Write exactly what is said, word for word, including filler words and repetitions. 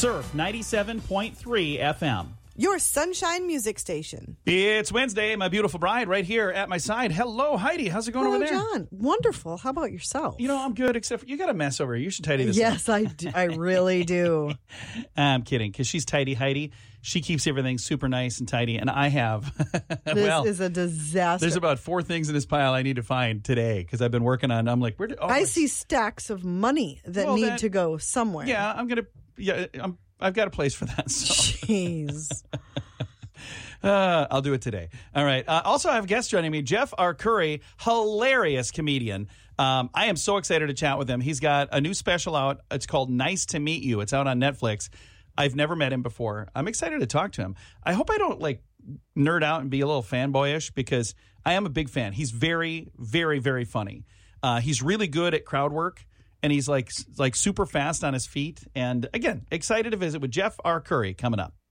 Surf ninety-seven point three F M. Your sunshine music station. It's Wednesday. My beautiful bride right here at my side. Hello, Heidi. How's it going Hello, over there? John. Wonderful. How about yourself? You know, I'm good, except for you got a mess over here. You should tidy this yes, up. I do. I really do. I'm kidding, because she's tidy Heidi. She keeps everything super nice and tidy, and I have. This well, is a disaster. there's about four things in this pile I need to find today, because I've been working on. I'm like, where did? Oh, I see stacks of money that Well, need that- to go somewhere. Yeah, I'm gonna. Yeah, I'm. I've got a place for that. So. Jeez. Uh, I'll do it today. All right. Uh, also, I have a guest joining me, Jeff Arcuri, hilarious comedian. Um, I am so excited to chat with him. He's got a new special out. It's called Nice to Meet You. It's out on Netflix. I've never met him before. I'm excited to talk to him. I hope I don't like nerd out and be a little fanboyish, because I am a big fan. He's very, very, very funny. Uh, he's really good at crowd work, and he's like like super fast on his feet. And again, excited to visit with Jeff Arcuri coming up.